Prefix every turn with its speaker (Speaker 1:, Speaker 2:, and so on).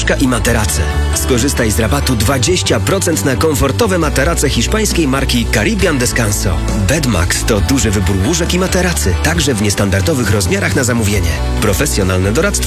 Speaker 1: łóżka i materace. Skorzystaj z rabatu 20% na komfortowe materace hiszpańskiej marki Caribbean Descanso. Bedmax to duży wybór łóżek i materacy, także w niestandardowych rozmiarach na zamówienie. Profesjonalne doradztwo